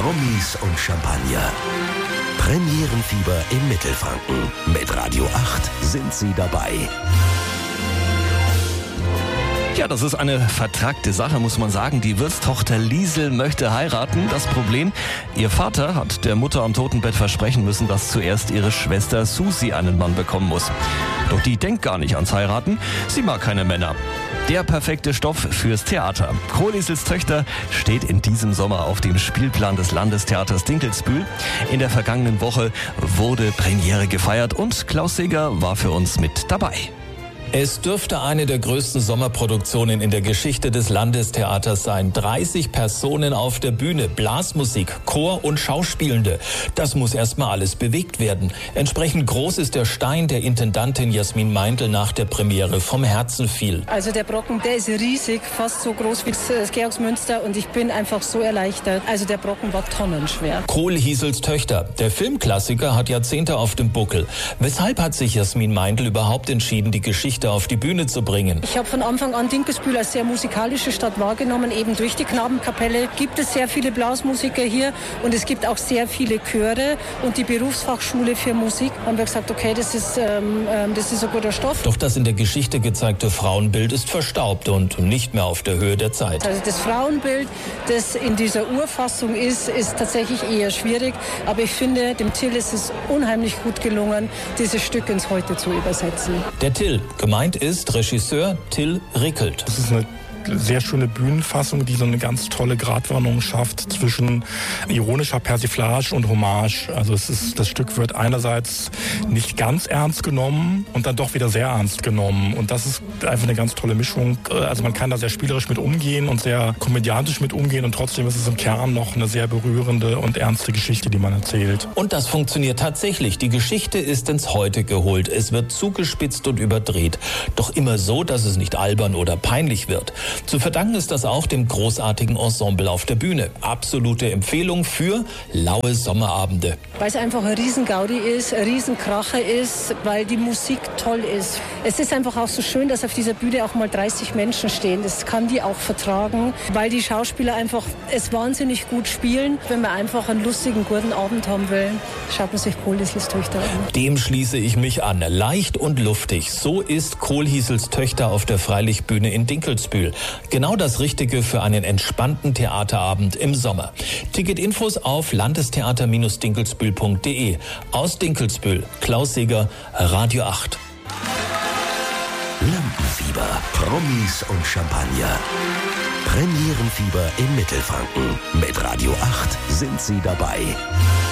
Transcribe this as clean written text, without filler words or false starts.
Promis und Champagner. Premierenfieber in Mittelfranken. Mit Radio 8 sind Sie dabei. Ja, das ist eine vertragte Sache, muss man sagen. Die Wirtstochter Liesel möchte heiraten. Das Problem, ihr Vater hat der Mutter am Totenbett versprechen müssen, dass zuerst ihre Schwester Susi einen Mann bekommen muss. Doch die denkt gar nicht ans Heiraten. Sie mag keine Männer. Der perfekte Stoff fürs Theater. Kohl-Liesels Töchter steht in diesem Sommer auf dem Spielplan des Landestheaters Dinkelsbühl. In der vergangenen Woche wurde Premiere gefeiert und Klaus Seger war für uns mit dabei. Es dürfte eine der größten Sommerproduktionen in der Geschichte des Landestheaters sein. 30 Personen auf der Bühne, Blasmusik, Chor und Schauspielende. Das muss erstmal alles bewegt werden. Entsprechend groß ist der Stein, der Intendantin Jasmin Meindl nach der Premiere vom Herzen fiel. Also der Brocken, der ist riesig, fast so groß wie das Georgsmünster und ich bin einfach so erleichtert. Also der Brocken war tonnenschwer. Kohl-Liesels Töchter. Der Filmklassiker hat Jahrzehnte auf dem Buckel. Weshalb hat sich Jasmin Meindl überhaupt entschieden, die Geschichte auf die Bühne zu bringen? Ich habe von Anfang an Dinkelsbühl als sehr musikalische Stadt wahrgenommen, eben durch die Knabenkapelle. Gibt es sehr viele Blasmusiker hier und es gibt auch sehr viele Chöre und die Berufsfachschule für Musik. Haben wir gesagt, okay, das ist ein guter Stoff. Doch das in der Geschichte gezeigte Frauenbild ist verstaubt und nicht mehr auf der Höhe der Zeit. Also das Frauenbild, das in dieser Urfassung ist tatsächlich eher schwierig. Aber ich finde, dem Till ist es unheimlich gut gelungen, dieses Stück ins Heute zu übersetzen. Der Till, gemeint ist Regisseur Till Rickelt. Das ist eine sehr schöne Bühnenfassung, die so eine ganz tolle Gratwanderung schafft zwischen ironischer Persiflage und Hommage. Also das Stück wird einerseits nicht ganz ernst genommen und dann doch wieder sehr ernst genommen. Und das ist einfach eine ganz tolle Mischung. Also man kann da sehr spielerisch mit umgehen und sehr komödiantisch mit umgehen und trotzdem ist es im Kern noch eine sehr berührende und ernste Geschichte, die man erzählt. Und das funktioniert tatsächlich. Die Geschichte ist ins Heute geholt. Es wird zugespitzt und überdreht. Doch immer so, dass es nicht albern oder peinlich wird. Zu verdanken ist das auch dem großartigen Ensemble auf der Bühne. Absolute Empfehlung für laue Sommerabende. Weil es einfach ein Riesengaudi ist, ein Riesenkracher ist, weil die Musik toll ist. Es ist einfach auch so schön, dass auf dieser Bühne auch mal 30 Menschen stehen. Das kann die auch vertragen, weil die Schauspieler einfach es wahnsinnig gut spielen. Wenn man einfach einen lustigen, guten Abend haben will, schaut man sich Kohl-Liesels Töchter an. Dem schließe ich mich an. Leicht und luftig. So ist Kohl-Liesels Töchter auf der Freilichtbühne in Dinkelsbühl. Genau das Richtige für einen entspannten Theaterabend im Sommer. Ticketinfos auf landestheater-dinkelsbühl.de. Aus Dinkelsbühl, Klaus Seger, Radio 8. Lampenfieber, Promis und Champagner. Premierenfieber in Mittelfranken. Mit Radio 8 sind Sie dabei.